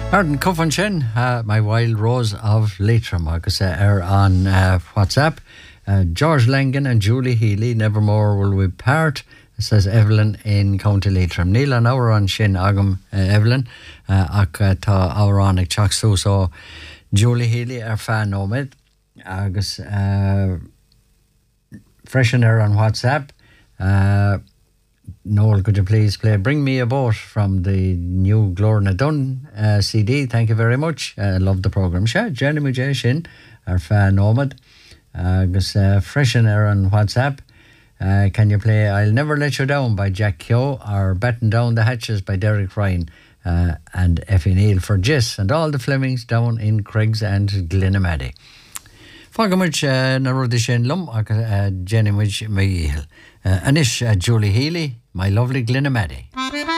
Arden Cuffin Shin, my wild rose of Leitrim, agus on WhatsApp. George Langan and Julie Healy, nevermore will we part, says Evelyn in County Leitrim. Neil an hour on Shin Agam, Evelyn, ta hour on ag Chaxu, so Julie Healy fan nomad, agus freshener on WhatsApp. Noel, could you please play Bring Me a Boat from the new Glorna Dunn CD? Thank you very much. Love the programme. Sure, Jeremy J. Shin, our fan nomad. Freshener on WhatsApp. Can you play I'll Never Let You Down by Jack Keogh or Batten Down the Hatches by Derek Ryan and Effie Neal for Jess and all the Flemings down in Craigs and Glenamaddy. Fágamid na rudi sin lum Jenny Midge Anish Julie Healy, my lovely Glenamaddy.